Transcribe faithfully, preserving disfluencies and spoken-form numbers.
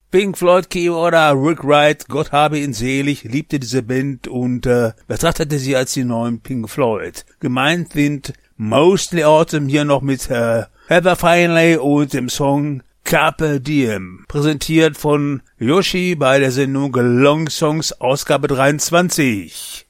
Pink Floyd Keyboarder Rick Wright, Gott habe ihn selig, liebte diese Band und äh, betrachtete sie als die neuen Pink Floyd. Gemeint sind Mostly Autumn hier noch mit äh, Heather Finlay und dem Song Carpe Diem, präsentiert von Yoshi bei der Sendung Long Songs Ausgabe dreiundzwanzig.